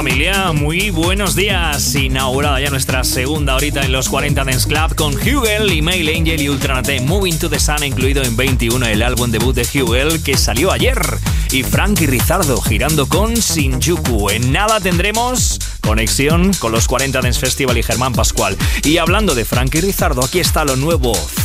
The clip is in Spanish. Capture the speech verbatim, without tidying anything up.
familia? Muy buenos días. Inaugurada ya nuestra segunda horita en los cuarenta Dance Club con Hugel, Email Angel y Ultranate. Moving to the Sun, incluido en veintiuno, el álbum debut de Hugel que salió ayer. Y Frankie Rizardo girando con Shinjuku. En nada tendremos conexión con los cuarenta Dance Festival y Germán Pascual. Y hablando de Frankie Rizardo, aquí está lo nuevo.